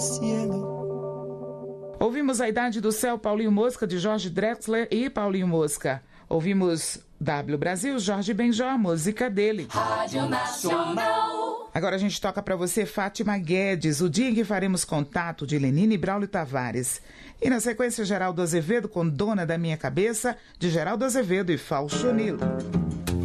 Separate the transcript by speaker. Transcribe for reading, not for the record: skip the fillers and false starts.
Speaker 1: Ouvimos A Idade do Céu, Paulinho Mosca, de Jorge Drexler e Paulinho Mosca. Ouvimos W Brasil, Jorge Benjó, a música dele.
Speaker 2: Rádio Nacional.
Speaker 1: Agora a gente toca para você Fátima Guedes, O Dia em que Faremos Contato, de Lenine e Braulio Tavares. E na sequência, Geraldo Azevedo com Dona da Minha Cabeça, de Geraldo Azevedo e Falchonilo.